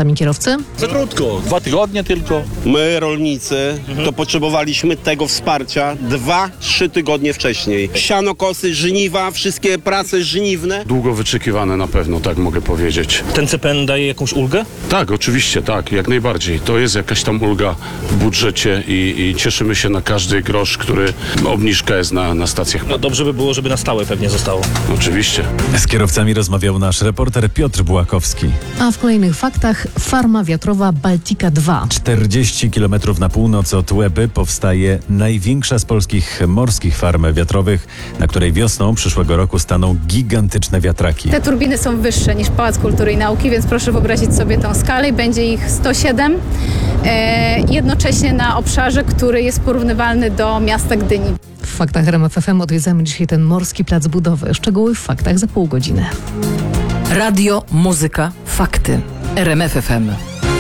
sami kierowcy? Za krótko, 2 tygodnie tylko. My, rolnicy, to potrzebowaliśmy tego wsparcia 2-3 tygodnie wcześniej. Sianokosy, żniwa, wszystkie prace żniwne. Długo wyczekiwane na pewno, tak mogę powiedzieć. Ten CPN daje jakąś ulgę? Tak, oczywiście, tak, jak najbardziej. To jest jakaś tam ulga w budżecie i cieszymy się na każdy grosz, który obniżka jest na stacjach. No dobrze by było, żeby na stałe pewnie zostało. Oczywiście. Z kierowcami rozmawiał nasz reporter Piotr Bułakowski. A w kolejnych faktach farma wiatrowa Baltica 2. 40 km na północ od Łeby powstaje największa z polskich morskich farm wiatrowych, na której wiosną przyszłego roku staną gigantyczne wiatraki. Te turbiny są wyższe niż Pałac Kultury i Nauki, więc proszę wyobrazić sobie tą skalę. Będzie ich 107, jednocześnie na obszarze, który jest porównywalny do miasta Gdyni. W faktach RMF FM odwiedzamy dzisiaj ten morski plac budowy. Szczegóły w faktach za pół godziny. Radio, muzyka, fakty. RMF FM.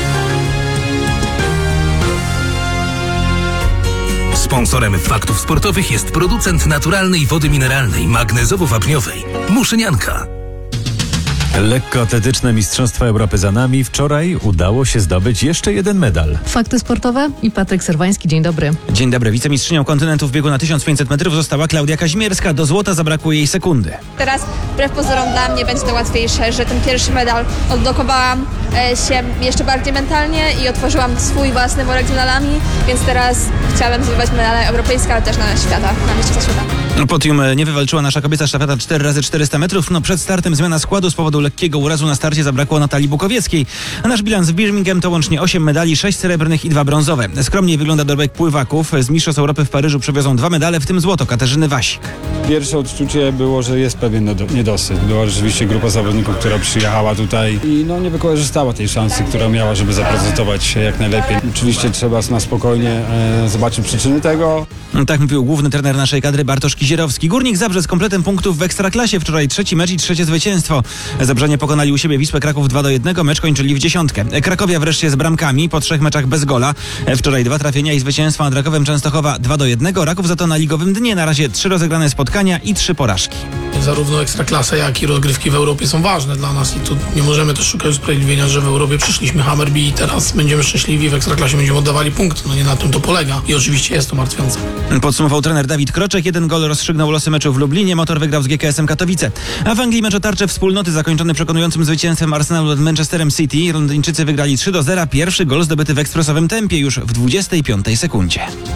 Sponsorem faktów sportowych jest producent naturalnej wody mineralnej magnezowo-wapniowej Muszynianka. Lekkoatletyczne Mistrzostwa Europy za nami. Wczoraj udało się zdobyć jeszcze jeden medal. Fakty sportowe i Patryk Serwański. Dzień dobry. Dzień dobry. Wicemistrzynią kontynentu w biegu na 1500 metrów została Klaudia Kazimierska. Do złota zabrakło jej sekundy. Teraz wbrew pozorom dla mnie będzie to łatwiejsze, że ten pierwszy medal odblokowałam się jeszcze bardziej mentalnie i otworzyłam swój własny worek z medalami, więc teraz chciałabym zdobywać medale europejskie, ale też na świata, na mistrzostwa świata. Podium nie wywalczyła nasza kobieca sztafeta 4x400 metrów. Przed startem zmiana składu z powodu lekkiego urazu na starcie zabrakło Natalii Bukowieckiej. A nasz bilans w Birmingham to łącznie 8 medali, 6 srebrnych i 2 brązowe. Skromniej wygląda dorobek pływaków. Z Mistrzostw Europy w Paryżu przywiozą 2 medale, w tym złoto Katarzyny Wasik. Pierwsze odczucie było, że jest pewien niedosyt. Była rzeczywiście grupa zawodników, która przyjechała tutaj i nie wykorzystała tej szansy, która miała, żeby zaprezentować się jak najlepiej. Oczywiście trzeba na spokojnie zobaczyć przyczyny tego. Tak mówił główny trener naszej kadry Bartosz Kizierowski. Górnik Zabrze z kompletem punktów w Ekstraklasie. Wczoraj trzeci mecz i trzecie zwycięstwo. Zabrzanie pokonali u siebie Wisłę Kraków 2-1. Mecz kończyli w dziesiątkę. Krakowia wreszcie z bramkami po 3 meczach bez gola. Wczoraj 2 trafienia i zwycięstwo nad Rakowem Częstochowa 2-1. Raków za to na ligowym dnie. Na razie 3 rozegrane spotkania i 3 porażki. Zarówno Ekstraklasa, jak i rozgrywki w Europie są ważne dla nas i tu nie możemy też szukać usprawiedliwienia, że w Europie przyszliśmy Hammerby i teraz będziemy szczęśliwi, w Ekstraklasie będziemy oddawali punkty. Nie na tym to polega i oczywiście jest to martwiące. Podsumował trener Dawid Kroczek. 1 gol rozstrzygnął losy meczu w Lublinie. Motor wygrał z GKS-em Katowice. A w Anglii mecz o tarczę wspólnoty zakończony przekonującym zwycięstwem Arsenalu nad Manchesterem City. Londyńczycy wygrali 3-0. Pierwszy gol zdobyty w ekspresowym tempie już w 25 sekundzie.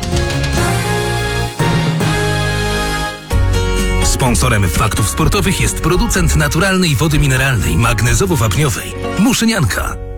Sponsorem faktów sportowych jest producent naturalnej wody mineralnej magnezowo-wapniowej Muszynianka.